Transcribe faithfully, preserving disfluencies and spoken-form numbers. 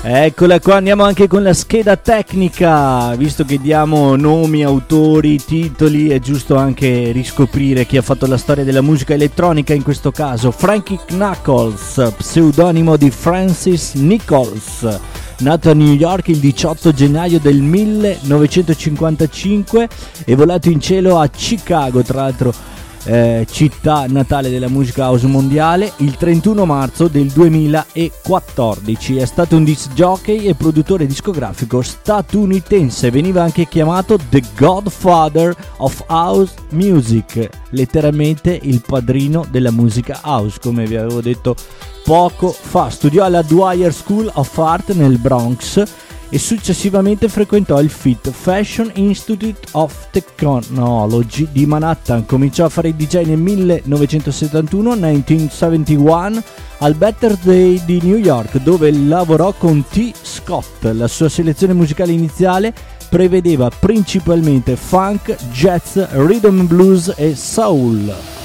Eccola qua, andiamo anche con la scheda tecnica. Visto che diamo nomi, autori, titoli, è giusto anche riscoprire chi ha fatto la storia della musica elettronica, in questo caso Frankie Knuckles, pseudonimo di Francis Nichols, nato a New York il diciotto gennaio del millenovecentocinquantacinque e volato in cielo a Chicago, tra l'altro Eh, città natale della musica house mondiale, il trentuno marzo del duemilaquattordici. È stato un disc jockey e produttore discografico statunitense. Veniva anche chiamato The Godfather of House Music, letteralmente il padrino della musica house, come vi avevo detto poco fa. Studiò alla Dwyer School of Art nel Bronx e successivamente frequentò il F I T, Fashion Institute of Technology di Manhattan. Cominciò a fare il D J nel millenovecentosettantuno, millenovecentosettantuno, al Better Day di New York, dove lavorò con T. Scott. La sua selezione musicale iniziale prevedeva principalmente funk, jazz, rhythm and blues e soul.